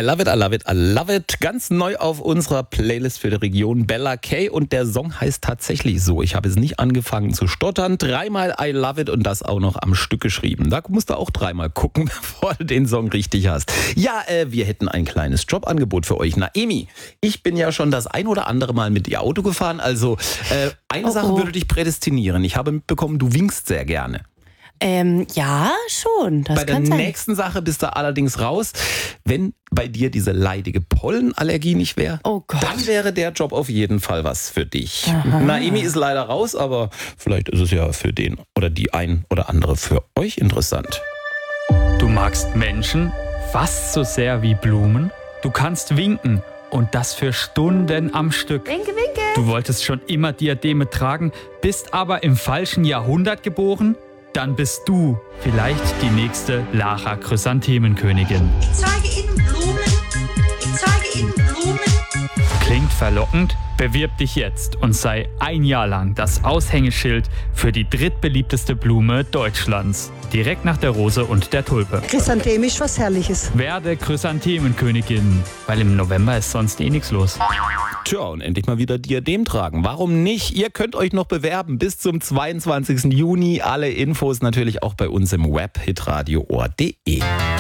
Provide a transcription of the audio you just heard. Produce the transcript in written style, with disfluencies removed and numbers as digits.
love it, I love it, I love it. Ganz neu auf unserer Playlist für die Region Bella K. Und der Song heißt tatsächlich so. Ich habe es nicht angefangen zu stottern. 3-mal I love it und das auch noch am Stück geschrieben. Da musst du auch 3-mal gucken, bevor du den Song richtig hast. Ja, wir hätten ein kleines Jobangebot für euch. Naemi, ich bin ja schon das ein oder andere Mal mit ihr Auto gefahren. Also eine Sache würde dich prädestinieren. Ich habe mitbekommen, du winkst sehr gerne. Ja, schon. Das Bei der kann sein. nächsten Sache bist du allerdings raus. Wenn bei dir diese leidige Pollenallergie nicht wäre, Oh Gott. dann wäre der Job auf jeden Fall was für dich. Aha. Naemi ist leider raus, aber vielleicht ist es ja für den oder die ein oder andere für euch interessant. Du magst Menschen fast so sehr wie Blumen. Du kannst winken und das für Stunden am Stück. Winke, winke. Du wolltest schon immer Diademe tragen, bist aber im falschen Jahrhundert geboren? Dann bist du vielleicht die nächste Lara Chrysanthemenkönigin. Ich zeige Ihnen Blumen. Ich zeige Ihnen Blumen. Klingt verlockend? Bewirb dich jetzt und sei ein Jahr lang das Aushängeschild für die drittbeliebteste Blume Deutschlands. Direkt nach der Rose und der Tulpe. Chrysantem ist was Herrliches. Werde Chrysanthemenkönigin, weil im November ist sonst eh nichts los. Tja, und endlich mal wieder Diadem tragen. Warum nicht? Ihr könnt euch noch bewerben bis zum 22. Juni. Alle Infos natürlich auch bei uns im Web hitradio.de.